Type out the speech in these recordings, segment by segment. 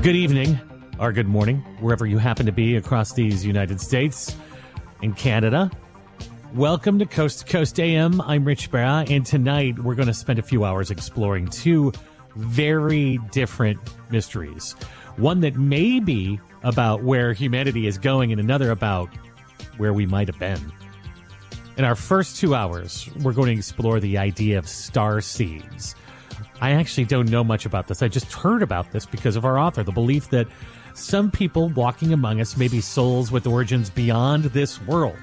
Good evening, or good morning, wherever you happen to be across these United States and Canada. Welcome to Coast AM. I'm Rich Barra, and tonight we're going to spend a few hours exploring two very different mysteries. One that may be about where humanity is going, and another about where we might have been. In our first 2 hours, we're going to explore the idea of star seeds. I actually don't know much about this. I just heard about this because of our author, the belief that some people walking among us may be souls with origins beyond this world.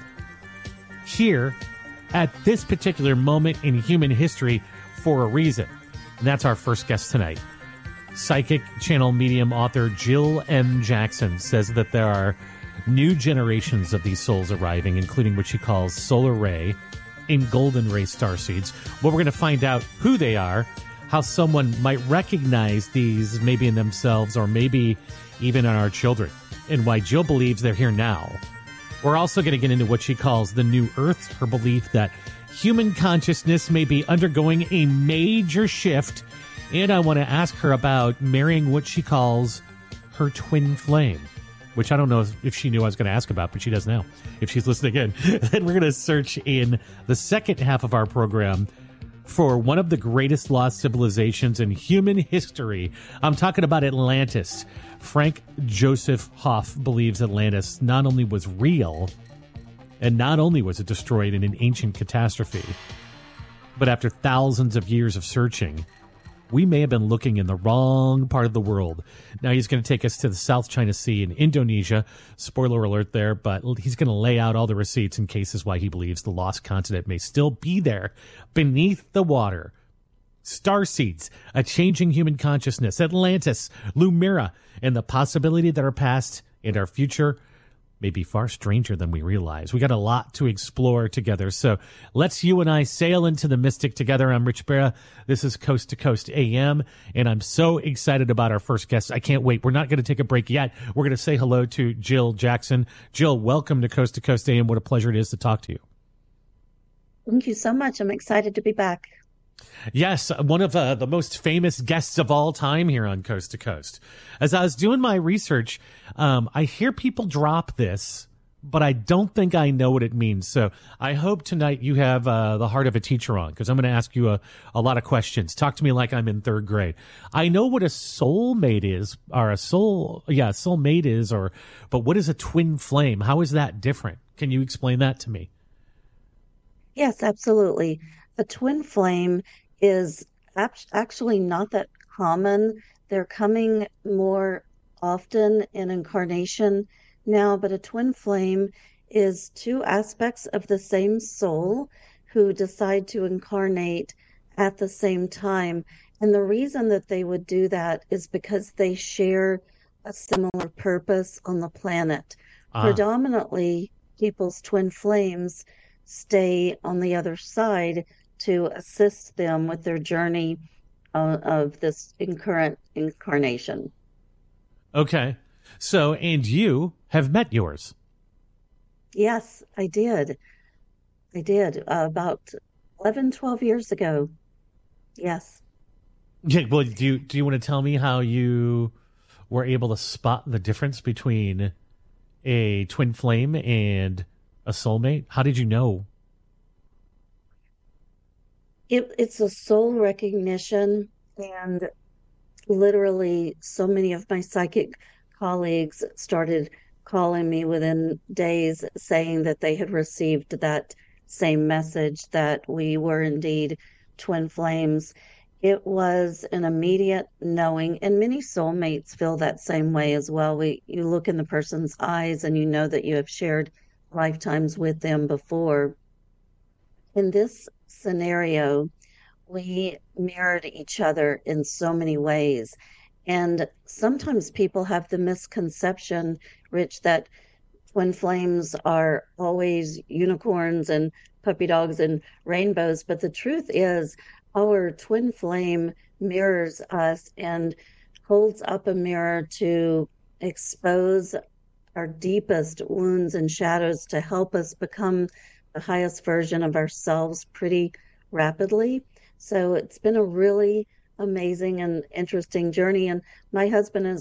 Here, at this particular moment in human history, for a reason. And that's our first guest tonight. Psychic channel medium author Jill M. Jackson says that there are new generations of these souls arriving, including what she calls solar ray and golden ray starseeds. Well, we're going to find out who they are, how someone might recognize these maybe in themselves or maybe even in our children, and why Jill believes they're here now. We're also going to get into what she calls the new Earth, her belief that human consciousness may be undergoing a major shift, and I want to ask her about marrying what she calls her twin flame, which I don't know if she knew I was going to ask about, but she does now, if she's listening in. And we're going to search in the second half of our program for one of the greatest lost civilizations in human history. I'm talking about Atlantis. Frank Joseph Hoff believes Atlantis not only was real, and not only was it destroyed in an ancient catastrophe, but after thousands of years of searching, we may have been looking in the wrong part of the world. Now he's going to take us to the South China Sea in Indonesia. Spoiler alert there, but he's going to lay out all the receipts and cases why he believes the lost continent may still be there beneath the water. Starseeds, a changing human consciousness, Atlantis, Lumira, and the possibility that our past and our future may be far stranger than we realize. We got a lot to explore together, so let's you and I sail into the mystic together. I'm Rich Barra. This is Coast to Coast AM, and I'm so excited about our first guest. I can't wait. We're not going to take a break yet. We're going to say hello to Jill Jackson. Jill, welcome to Coast AM. What a pleasure it is to talk to you. Thank you so much. I'm excited to be back. Yes, one of the most famous guests of all time here on Coast to Coast. As I was doing my research, I hear people drop this, but I don't think I know what it means. So I hope tonight you have the heart of a teacher on, because I'm going to ask you a lot of questions. Talk to me like I'm in third grade. I know what a soulmate is, or soulmate is, but what is a twin flame? How is that different? Can you explain that to me? Yes, absolutely. A twin flame is actually not that common. They're coming more often in incarnation now, but a twin flame is two aspects of the same soul who decide to incarnate at the same time. And the reason that they would do that is because they share a similar purpose on the planet. Predominantly, people's twin flames stay on the other side to assist them with their journey of this current incarnation. Okay. So, and you have met yours? Yes, I did. About 11, 12 years ago. Yes. Yeah, well, do you want to tell me how you were able to spot the difference between a twin flame and a soulmate? How did you know? It's a soul recognition, and literally so many of my psychic colleagues started calling me within days saying that they had received that same message, that we were indeed twin flames. It was an immediate knowing, and many soulmates feel that same way as well. You look in the person's eyes and you know that you have shared lifetimes with them before. In this scenario, we mirrored each other in so many ways. And sometimes people have the misconception, Rich, that twin flames are always unicorns and puppy dogs and rainbows. But the truth is, our twin flame mirrors us and holds up a mirror to expose our deepest wounds and shadows, to help us become the highest version of ourselves pretty rapidly. So it's been a really amazing and interesting journey. And my husband has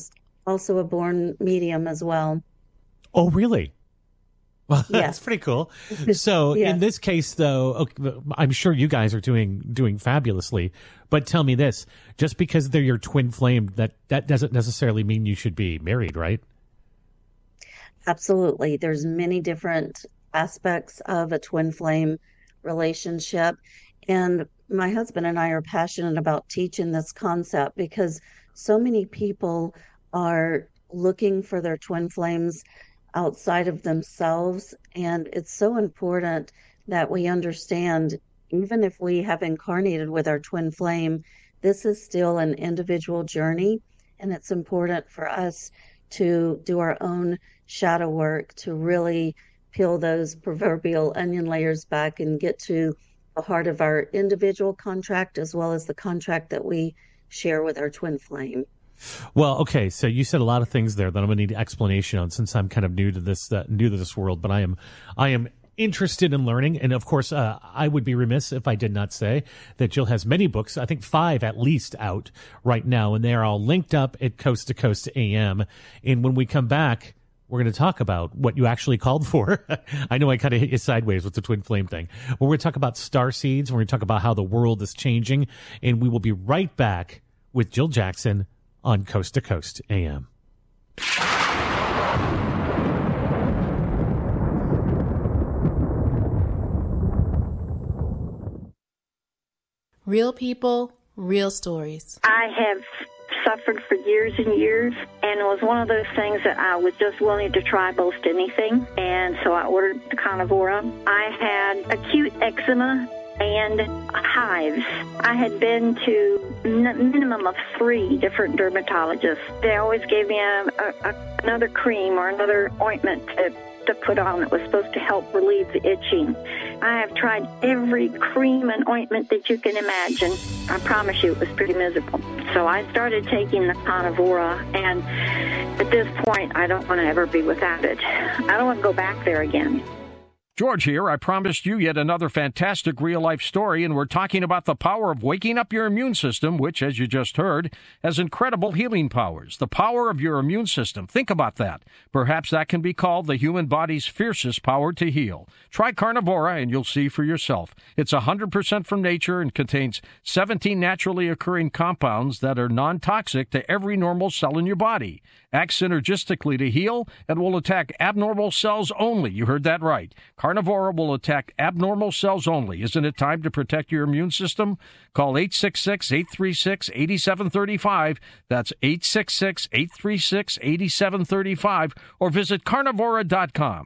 also a born medium as well. Oh, really? Well, that's Yes. pretty cool. So in Yes. this case, though, okay, I'm sure you guys are doing fabulously. But tell me this: just because they're your twin flame, that doesn't necessarily mean you should be married, right? Absolutely. There's many different aspects of a twin flame relationship. And my husband and I are passionate about teaching this concept because so many people are looking for their twin flames outside of themselves. And it's so important that we understand, even if we have incarnated with our twin flame, this is still an individual journey. And it's important for us to do our own shadow work to really peel those proverbial onion layers back and get to the heart of our individual contract as well as the contract that we share with our twin flame. Well, okay. So you said a lot of things there that I'm going to need explanation on since I'm kind of new to this world. But I am interested in learning, and of course, I would be remiss if I did not say that Jill has many books. I think 5 at least out right now, and they are all linked up at Coast to Coast AM. And when we come back, we're going to talk about what you actually called for. I know I kind of hit you sideways with the twin flame thing. But we're going to talk about star seeds. We're going to talk about how the world is changing, and we will be right back with Jill Jackson on Coast to Coast AM. Real people, real stories. I have suffered for years and years, and it was one of those things that I was just willing to try most anything, and so I ordered the Carnivora. I had acute eczema and hives. I had been to minimum of 3 different dermatologists. They always gave me another cream or another ointment to put on that was supposed to help relieve the itching. I have tried every cream and ointment that you can imagine. I promise you it was pretty miserable. So I started taking the Carnivora, and at this point, I don't want to ever be without it. I don't want to go back there again. George here. I promised you yet another fantastic real-life story, and we're talking about the power of waking up your immune system, which, as you just heard, has incredible healing powers. The power of your immune system. Think about that. Perhaps that can be called the human body's fiercest power to heal. Try Carnivora, and you'll see for yourself. It's 100% from nature and contains 17 naturally occurring compounds that are non-toxic to every normal cell in your body. Acts synergistically to heal and will attack abnormal cells only. You heard that right. Carnivora will attack abnormal cells only. Isn't it time to protect your immune system? Call 866-836-8735. That's 866-836-8735. Or visit carnivora.com.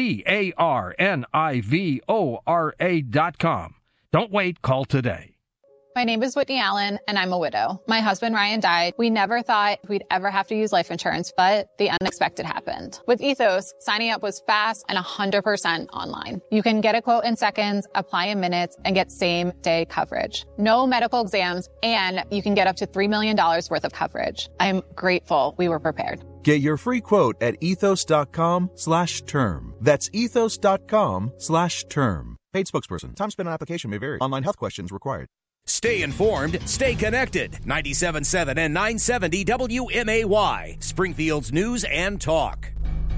CARNIVORA.com. Don't wait. Call today. My name is Whitney Allen, and I'm a widow. My husband, Ryan, died. We never thought we'd ever have to use life insurance, but the unexpected happened. With Ethos, signing up was fast and 100% online. You can get a quote in seconds, apply in minutes, and get same-day coverage. No medical exams, and you can get up to $3 million worth of coverage. I'm grateful we were prepared. Get your free quote at ethos.com/term. That's ethos.com/term. Paid spokesperson. Time spent on application may vary. Online health questions required. Stay informed, stay connected. 97.7 and 970 WMAY, Springfield's News and Talk.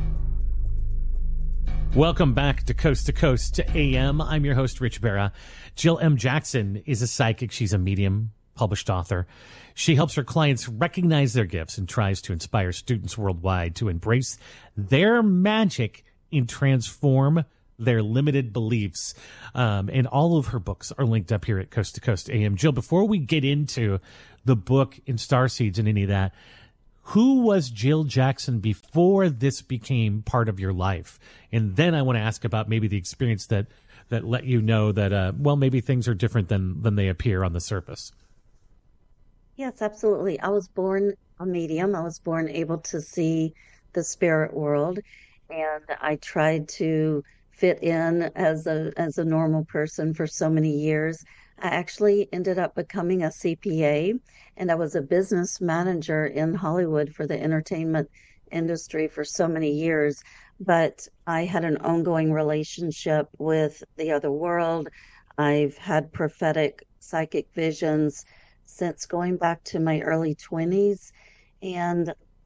Welcome back to Coast AM. I'm your host, Rich Berra. Jill M. Jackson is a psychic. She's a medium, published author. She helps her clients recognize their gifts and tries to inspire students worldwide to embrace their magic and transform their limited beliefs. And all of her books are linked up here at Coast to Coast AM. Jill, before we get into the book and starseeds and any of that, who was Jill Jackson before this became part of your life? And then I want to ask about maybe the experience that let you know that, maybe things are different than they appear on the surface. Yes, absolutely. I was born a medium. I was born able to see the spirit world, and I tried to fit in as a normal person for so many years. I actually ended up becoming a CPA, and I was a business manager in Hollywood for the entertainment industry for so many years. But I had an ongoing relationship with the other world. I've had prophetic psychic visions since going back to my early 20s. And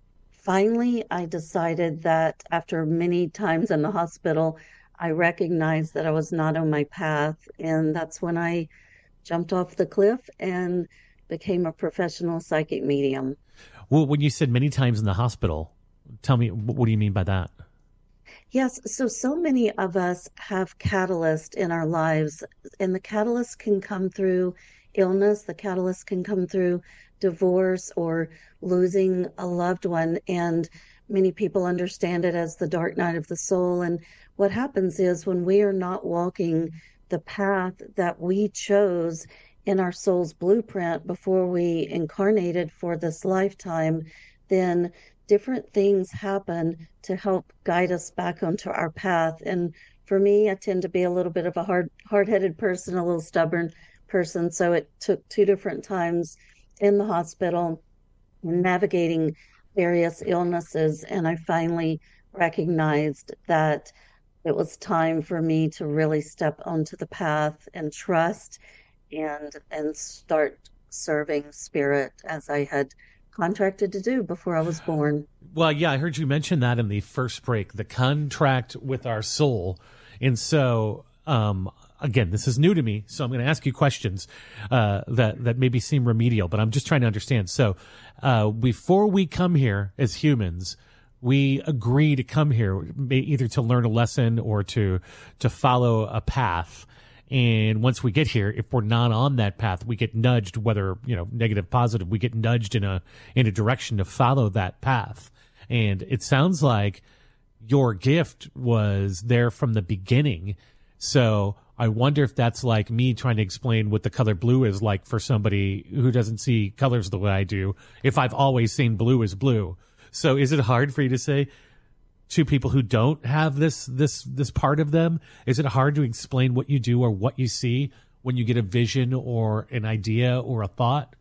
finally, I decided that after many times in the hospital, I recognized that I was not on my path. And that's when I jumped off the cliff and became a professional psychic medium. Well, when you said many times in the hospital, tell me, what do you mean by that? Yes, so many of us have catalyst in our lives, and the catalyst can come through illness, the catalyst can come through divorce or losing a loved one, and many people understand it as the dark night of the soul. And what happens is when we are not walking the path that we chose in our soul's blueprint before we incarnated for this lifetime, then different things happen to help guide us back onto our path. And for me, I tend to be a little bit of a hard-headed person, a little stubborn person. So it took two different times in the hospital navigating various illnesses. And I finally recognized that it was time for me to really step onto the path and trust and start serving spirit as I had contracted to do before I was born. Well, yeah, I heard you mention that in the first break, the contract with our soul. And so, again, this is new to me, so I'm going to ask you questions that maybe seem remedial, but I'm just trying to understand. So before we come here as humans, we agree to come here either to learn a lesson or to follow a path. And once we get here, if we're not on that path, we get nudged, whether, negative, positive, we get nudged in a direction to follow that path. And it sounds like your gift was there from the beginning. So I wonder if that's like me trying to explain what the color blue is like for somebody who doesn't see colors the way I do, if I've always seen blue as blue. So is it hard for you to say to people who don't have this part of them? Is it hard to explain what you do or what you see when you get a vision or an idea or a thought?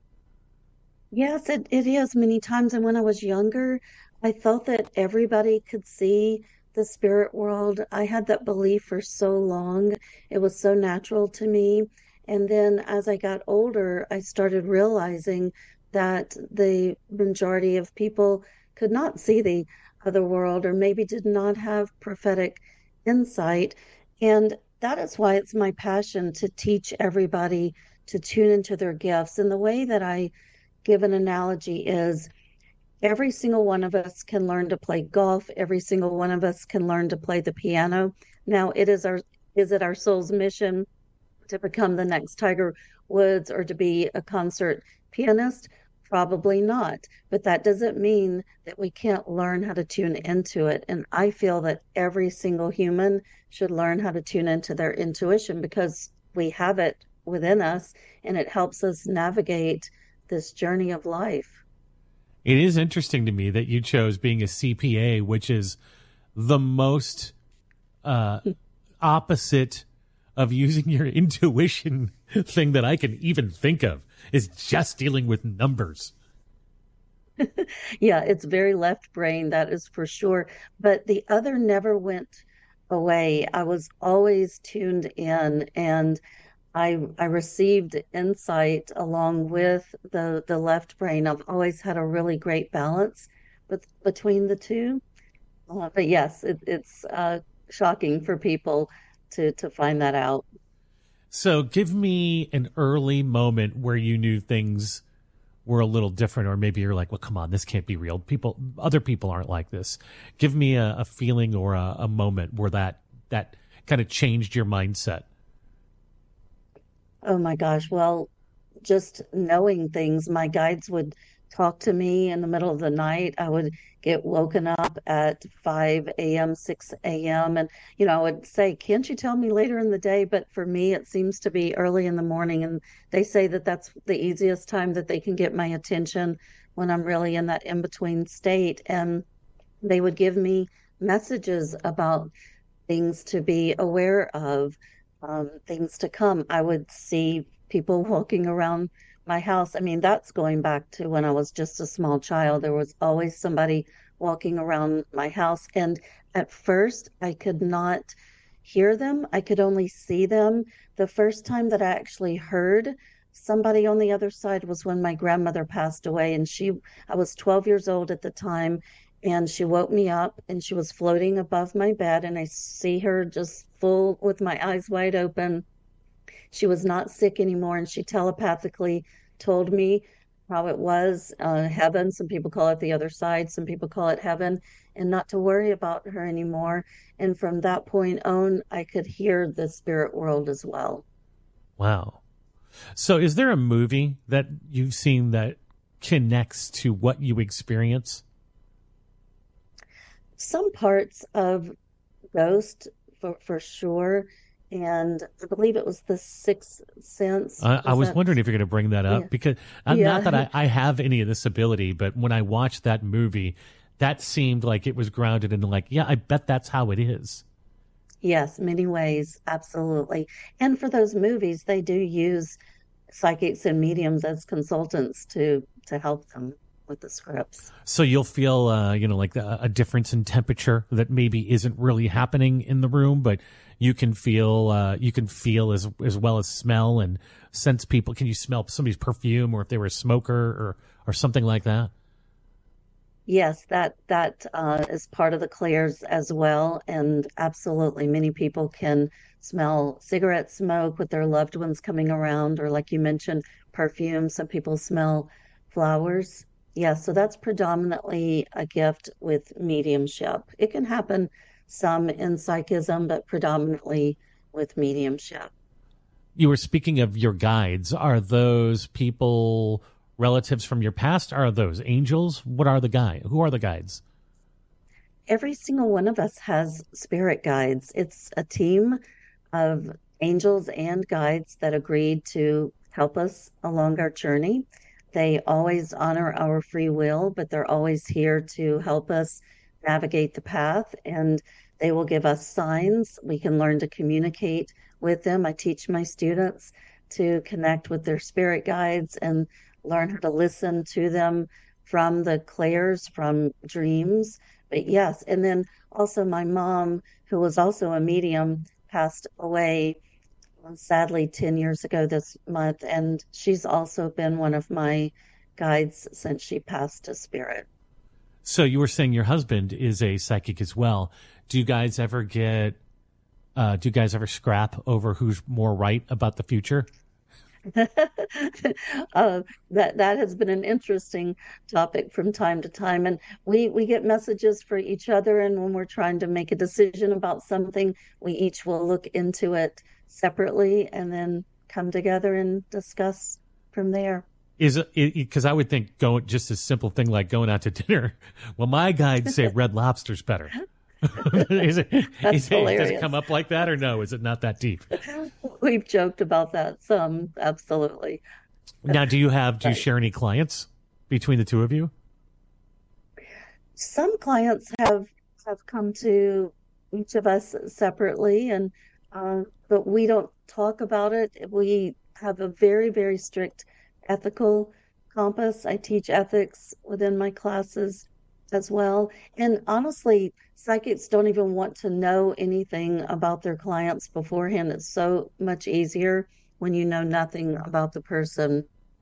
Yes, it is many times. And when I was younger, I thought that everybody could see the spirit world. I had that belief for so long. It was so natural to me. And then as I got older, I started realizing that the majority of people could not see the other world or maybe did not have prophetic insight. And that is why it's my passion to teach everybody to tune into their gifts. And the way that I give an analogy is every single one of us can learn to play golf. Every single one of us can learn to play the piano. Now, is it our soul's mission to become the next Tiger Woods or to be a concert pianist? Probably not. But that doesn't mean that we can't learn how to tune into it. And I feel that every single human should learn how to tune into their intuition because we have it within us and it helps us navigate this journey of life. It is interesting to me that you chose being a CPA, which is the most opposite of using your intuition thing that I can even think of, is just dealing with numbers. Yeah, it's very left brain, that is for sure. But the other never went away. I was always tuned in, and I received insight along with the left brain. I've always had a really great balance between the two. But yes, it's shocking for people to find that out. So give me an early moment where you knew things were a little different, or maybe you're like, well, come on, this can't be real. Other people aren't like this. Give me a feeling or a moment where that kind of changed your mindset. Oh my gosh. Well, just knowing things, my guides would talk to me in the middle of the night. I would get woken up at 5 a.m., 6 a.m. And, I would say, can't you tell me later in the day? But for me, it seems to be early in the morning. And they say that that's the easiest time that they can get my attention when I'm really in that in-between state. And they would give me messages about things to be aware of, things to come. I would see people walking around my house. I mean, that's going back to when I was just a small child. There was always somebody walking around my house. And at first, I could not hear them. I could only see them. The first time that I actually heard somebody on the other side was when my grandmother passed away, and I was 12 years old at the time, and she woke me up, and she was floating above my bed, and I see her just full with my eyes wide open. She was not sick anymore, and she telepathically told me how it was, heaven. Some people call it the other side, some people call it heaven, and not to worry about her anymore. And from that point on, I could hear the spirit world as well. Wow. So is there a movie that you've seen that connects to what you experience? Some parts of Ghost, for sure. And I believe it was The Sixth Sense. I was wondering if you're going to bring that up, because not that I have any of this ability, but when I watched that movie, that seemed like it was grounded in like, yeah, I bet that's how it is. Yes, many ways. Absolutely. And for those movies, they do use psychics and mediums as consultants to help them with the scripts. So you'll feel, like a difference in temperature that maybe isn't really happening in the room, but you can feel as well as smell and sense people. Can you smell somebody's perfume, or if they were a smoker or something like that? Yes, that is part of the clairs as well. And absolutely, many people can smell cigarette smoke with their loved ones coming around, or like you mentioned, perfume. Some people smell flowers. Yeah, so that's predominantly a gift with mediumship. It can happen some in psychism, but predominantly with mediumship. You were speaking of your guides. Are those people relatives from your past? Are those angels? What are the guides? Who are the guides? Every single one of us has spirit guides. It's a team of angels and guides that agreed to help us along our journey. They always honor our free will, but they're always here to help us navigate the path, and they will give us signs. We can learn to communicate with them. I teach my students to connect with their spirit guides and learn how to listen to them from the clairs, from dreams. But yes, and then also my mom, who was also a medium, passed away sadly 10 years ago this month, and she's also been one of my guides since she passed to spirit. So you were saying your husband is a psychic as well. Do you guys ever scrap over who's more right about the future? That has been an interesting topic from time to time, and we get messages for each other, and when we're trying to make a decision about something, we each will look into it separately and then come together and discuss from there. Is it because I would think just a simple thing like going out to dinner? Well, my guides say Red Lobster's better. Does it come up like that, or no? Is it not that deep? We've joked about that some, absolutely. Now, do you share any clients between the two of you? Some clients have come to each of us separately, and but we don't talk about it. We have a very, very strict ethical compass. I teach ethics within my classes as well. And honestly, psychics don't even want to know anything about their clients beforehand. It's so much easier when you know nothing about the person.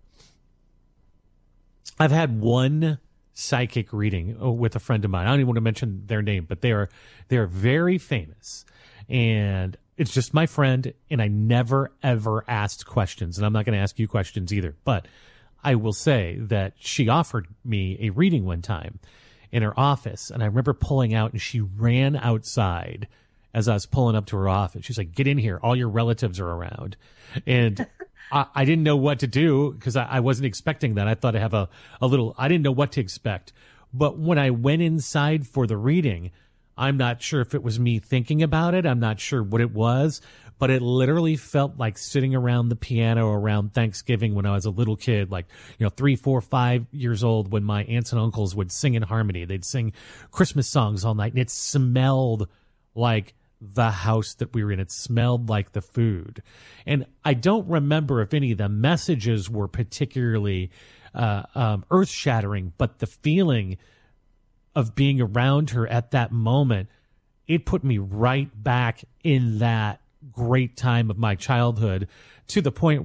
I've had one psychic reading with a friend of mine. I don't even want to mention their name, but they are very famous. And it's just my friend, and I never, ever asked questions. And I'm not going to ask you questions either. But I will say that she offered me a reading one time in her office, and I remember pulling out, and she ran outside as I was pulling up to her office. She's like, "Get in here. All your relatives are around." And I didn't know what to do because I wasn't expecting that. I thought I'd have a little – I didn't know what to expect. But when I went inside for the reading, I'm not sure if it was me thinking about it. I'm not sure what it was, but it literally felt like sitting around the piano around Thanksgiving when I was a little kid, like, 3, 4, 5 years old, when my aunts and uncles would sing in harmony. They'd sing Christmas songs all night, and it smelled like the house that we were in. It smelled like the food. And I don't remember if any of the messages were particularly earth-shattering, but the feeling of being around her at that moment, it put me right back in that great time of my childhood, to the point where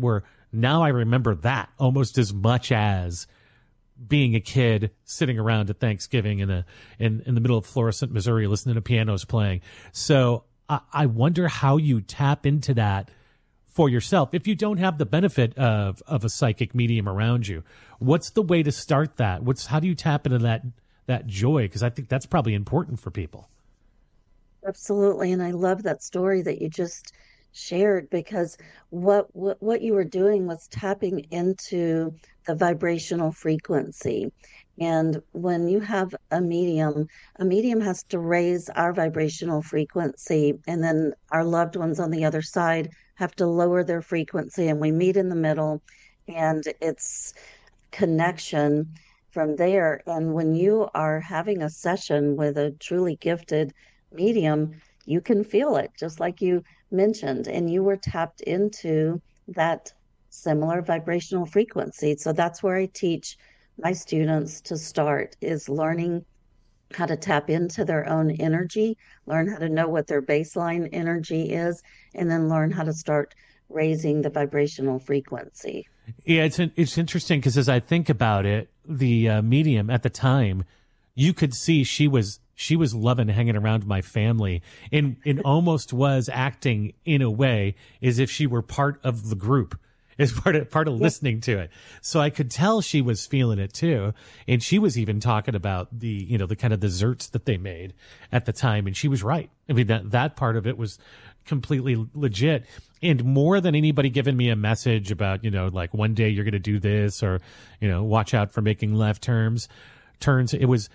Now I remember that almost as much as being a kid sitting around at Thanksgiving in the middle of Florissant, Missouri, listening to pianos playing. So I wonder how you tap into that for yourself. If you don't have the benefit of a psychic medium around you, what's the way to start that? How do you tap into that joy? Because I think that's probably important for people. Absolutely. And I love that story that you just shared, because what you were doing was tapping into the vibrational frequency. And when you have a medium has to raise our vibrational frequency, and then our loved ones on the other side have to lower their frequency, and we meet in the middle, and it's connection from there. And when you are having a session with a truly gifted medium, you can feel it, just like you mentioned, and you were tapped into that similar vibrational frequency. So that's where I teach my students to start, is learning how to tap into their own energy, learn how to know what their baseline energy is, and then learn how to start raising the vibrational frequency. Yeah, it's interesting because as I think about it, the medium at the time, you could see she was loving hanging around my family, and almost was acting in a way as if she were part of the group, as part of listening to it. So I could tell she was feeling it too, and she was even talking about the kind of desserts that they made at the time, and she was right. I mean, that part of it was completely legit. And more than anybody giving me a message about, like one day you're going to do this, or, watch out for making left turns. It was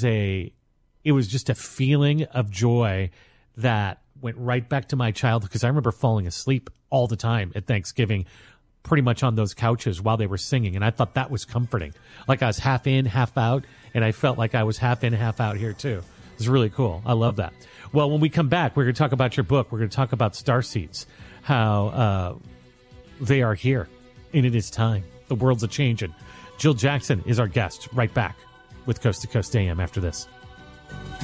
just a feeling of joy that went right back to my childhood, because I remember falling asleep all the time at Thanksgiving, pretty much on those couches while they were singing. And I thought that was comforting. Like I was half in, half out, and I felt like I was half in, half out here too. It was really cool. I love that. Well, when we come back, we're going to talk about your book. We're going to talk about starseeds, how they are here, and it is time. The world's a-changing. Jill Jackson is our guest. Right back with Coast to Coast AM after this.